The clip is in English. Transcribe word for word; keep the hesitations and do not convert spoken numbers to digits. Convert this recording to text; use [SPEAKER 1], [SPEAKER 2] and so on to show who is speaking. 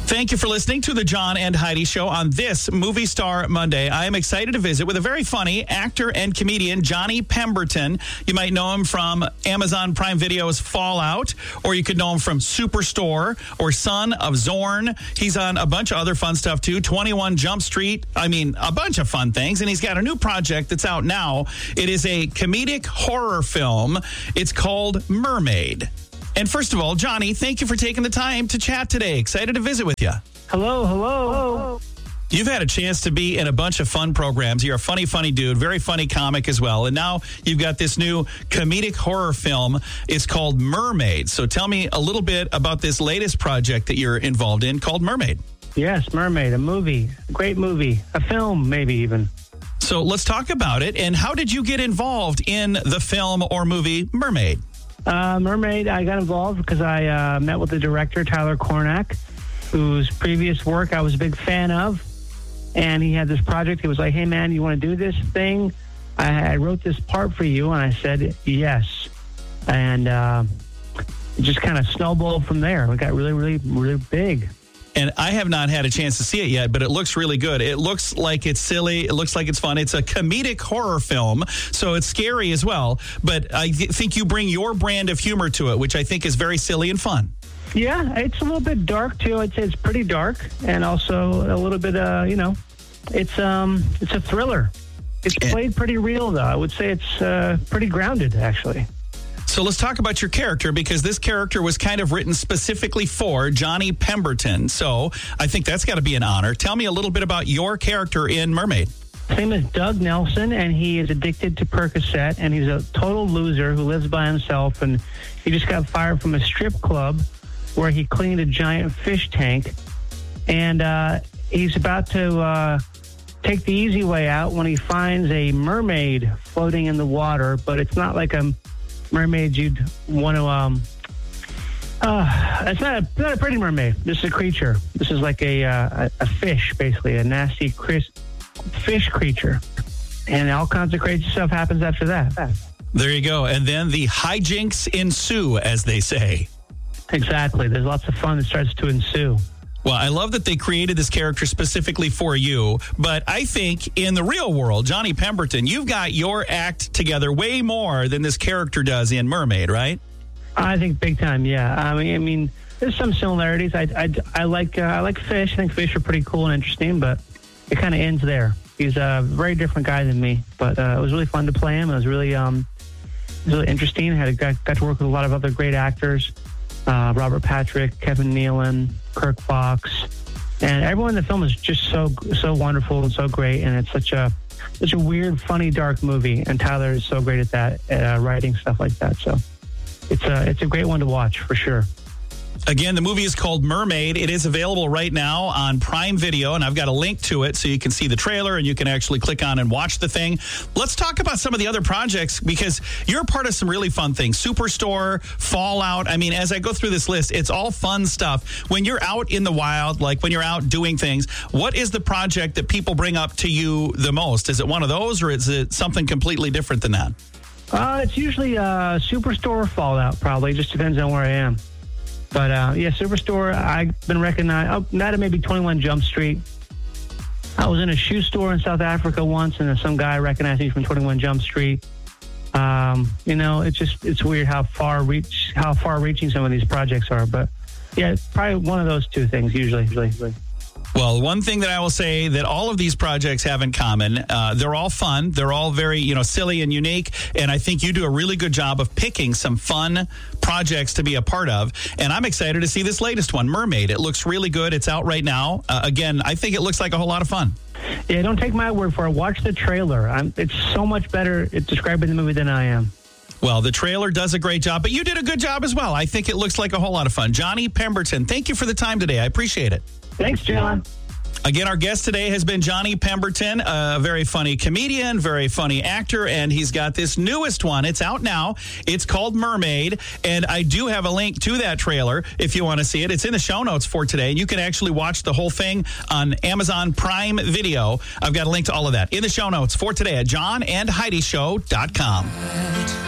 [SPEAKER 1] Thank you for listening to the John and Heidi Show on this Movie Star Monday. I am excited to visit with a very funny actor and comedian, Johnny Pemberton. You might know him from Amazon Prime Video's Fallout, or you could know him from Superstore or Son of Zorn. He's on a bunch of other fun stuff, too. twenty-one Jump Street. I mean, a bunch of fun things. And he's got a new project that's out now. It is a comedic horror film. It's called Mermaid. And first of all, Johnny, thank you for taking the time to chat today. Excited to visit with you.
[SPEAKER 2] Hello, hello.
[SPEAKER 1] You've had a chance to be in a bunch of fun programs. You're a funny, funny dude, very funny comic as well. And now you've got this new comedic horror film. It's called Mermaid. So tell me a little bit about this latest project that you're involved in called Mermaid.
[SPEAKER 2] Yes, Mermaid, a movie, a great movie, a film maybe even.
[SPEAKER 1] So let's talk about it. And how did you get involved in the film or movie Mermaid?
[SPEAKER 2] Uh, Mermaid, I got involved because I uh, met with the director, Tyler Cornack, whose previous work I was a big fan of. And he had this project. He was like, hey, man, you want to do this thing? I, I wrote this part for you. And I said, yes. And uh, it just kind of snowballed from there. It got really, really, really big.
[SPEAKER 1] And I have not had a chance to see it yet, but it looks really good. It looks like it's silly. It looks like it's fun. It's a comedic horror film, so it's scary as well. But I th- think you bring your brand of humor to it, which I think is very silly and fun.
[SPEAKER 2] Yeah, it's a little bit dark, too. I'd say it's pretty dark. And also a little bit, uh, you know, it's um, it's a thriller. It's played pretty real, though. I would say it's uh, pretty grounded, actually.
[SPEAKER 1] So let's talk about your character, because this character was kind of written specifically for Johnny Pemberton. So I think that's got to be an honor. Tell me a little bit about your character in Mermaid.
[SPEAKER 2] His name is Doug Nelson, and he is addicted to Percocet, and he's a total loser who lives by himself, and he just got fired from a strip club where he cleaned a giant fish tank, and uh, he's about to uh, take the easy way out when he finds a mermaid floating in the water, but it's not like a mermaid you'd want to, um, uh, it's not a, not a pretty mermaid. This is a creature. This is like a, uh, a fish, basically, a nasty cris- fish creature. And all kinds of crazy stuff happens after that.
[SPEAKER 1] There you go. And then the hijinks ensue, as they say.
[SPEAKER 2] Exactly. There's lots of fun that starts to ensue.
[SPEAKER 1] Well, I love that they created this character specifically for you, but I think in the real world, Johnny Pemberton, you've got your act together way more than this character does in Mermaid, right?
[SPEAKER 2] I think big time, yeah. I mean, I mean there's some similarities. I, I, I like uh, I like fish. I think fish are pretty cool and interesting, but it kind of ends there. He's a very different guy than me, but uh, it was really fun to play him. It was really um, it was really interesting. I had a, got, got to work with a lot of other great actors. Uh, Robert Patrick, Kevin Nealon, Kirk Fox, and everyone in the film is just so so wonderful and so great. And it's such a such a weird, funny, dark movie. And Tyler is so great at that, at uh, writing stuff like that. So it's a it's a great one to watch for sure.
[SPEAKER 1] Again, the movie is called Mermaid. It is available right now on Prime Video, and I've got a link to it so you can see the trailer and you can actually click on and watch the thing. Let's talk about some of the other projects, because you're part of some really fun things. Superstore, Fallout. I mean, as I go through this list, it's all fun stuff. When you're out in the wild, like when you're out doing things, what is the project that people bring up to you the most? Is it one of those, or is it something completely different than that?
[SPEAKER 2] Uh, it's usually uh, Superstore or Fallout, probably. It just depends on where I am. But, uh, yeah, Superstore, I've been recognized. Oh, that and maybe twenty-one Jump Street. I was in a shoe store in South Africa once, and some guy recognized me from twenty-one Jump Street. Um, you know, it's just, it's weird how far reach, how far reaching some of these projects are. But, yeah, it's probably one of those two things, usually. usually, usually.
[SPEAKER 1] Well, one thing that I will say that all of these projects have in common, uh, they're all fun. They're all very, you know, silly and unique. And I think you do a really good job of picking some fun projects to be a part of. And I'm excited to see this latest one, Mermaid. It looks really good. It's out right now. Uh, again, I think it looks like a whole lot of fun.
[SPEAKER 2] Yeah, don't take my word for it. Watch the trailer. I'm, it's so much better at describing the movie than I am.
[SPEAKER 1] Well, the trailer does a great job, but you did a good job as well. I think it looks like a whole lot of fun. Johnny Pemberton, thank you for the time today. I appreciate it.
[SPEAKER 2] Thanks, John.
[SPEAKER 1] Again, our guest today has been Johnny Pemberton, a very funny comedian, very funny actor, and he's got this newest one. It's out now. It's called Mermaid, and I do have a link to that trailer if you want to see it. It's in the show notes for today, and you can actually watch the whole thing on Amazon Prime Video. I've got a link to all of that in the show notes for today at john and heidi show dot com.